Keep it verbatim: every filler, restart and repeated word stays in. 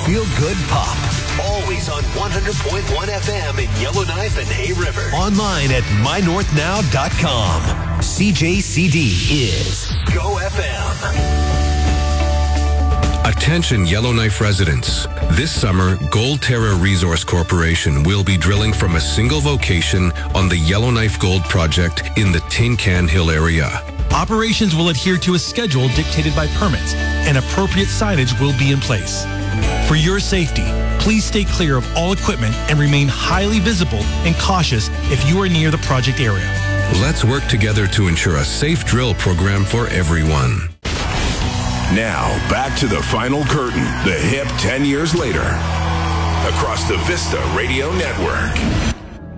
feel-good pop. Always on one hundred point one F M in Yellowknife and Hay River. Online at my north now dot com. C J C D is Go F M. Attention Yellowknife residents. This summer, Gold Terra Resource Corporation will be drilling from a single location on the Yellowknife Gold Project in the Tin Can Hill area. Operations will adhere to a schedule dictated by permits, and appropriate signage will be in place. For your safety, please stay clear of all equipment and remain highly visible and cautious if you are near the project area. Let's work together to ensure a safe drill program for everyone. Now, back to the final curtain, the hip ten years later, across the Vista Radio Network.